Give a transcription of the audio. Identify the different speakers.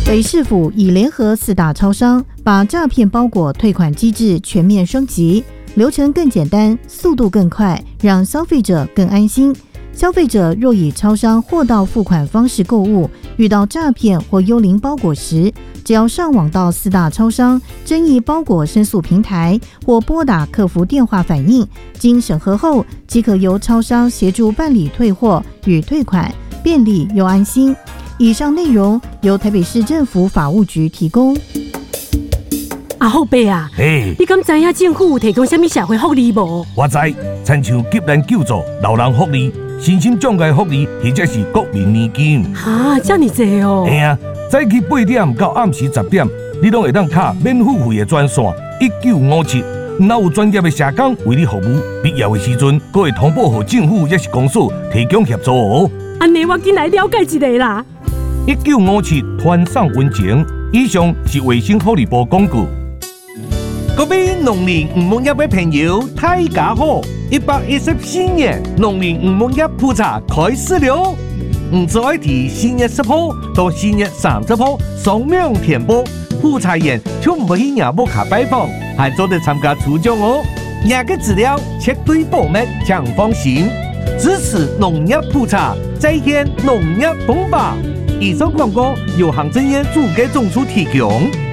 Speaker 1: 北市府已联合4大超商，把诈骗包裹退款机制全面升级，流程更简单，速度更快，让消费者更安心。消费者若以超商货到付款方式购物，遇到诈骗或幽灵包裹时，只要上网到4大超商争议包裹申诉平台，或拨打客服电话反映，经审核后，即可由超商协助办理退货与退款，便利又安心。以上内容由台北市政府法务局提供。
Speaker 2: 阿后伯啊，你敢知影政府有提供什么社会福利无？
Speaker 3: 我知，亲像急难救助、老人福利、身心障碍福利，或者是国民年金。
Speaker 2: 哈，这么多哦！
Speaker 3: 嘿啊，早起8点到暗时10点，你拢会当卡免付费的专线1957，若有专业的社工为你服务，必要的时阵，阁会通报给政府也是公所提供协助哦。
Speaker 2: 安尼我紧来了解一下啦。
Speaker 3: 1957团上温情，以上是卫生福利部广告。
Speaker 4: 各位农历5月的朋友，大家好！114年农历5月普查开始了。在4月10号到4月30号双面填报，普查员就唔会去夜幕卡拜访，还做得参加抽奖哦。廿个资料绝对保密，请放心。支持农业普查，再现农业风暴。以上广告由行政院主计总处提供。